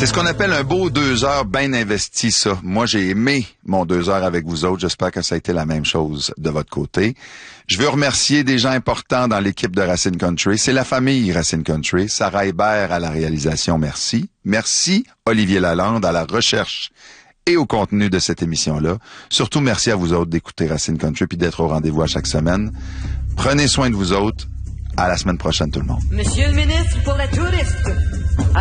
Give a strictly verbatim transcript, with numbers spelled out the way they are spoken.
C'est ce qu'on appelle un beau deux heures bien investi, ça. Moi, j'ai aimé mon deux heures avec vous autres. J'espère que ça a été la même chose de votre côté. Je veux remercier des gens importants dans l'équipe de Racine Country. C'est la famille Racine Country. Sarah Hébert à la réalisation, merci. Merci Olivier Lalande à la recherche et au contenu de cette émission-là. Surtout, merci à vous autres d'écouter Racine Country puis d'être au rendez-vous à chaque semaine. Prenez soin de vous autres. À la semaine prochaine, tout le monde. Monsieur le ministre pour les touristes.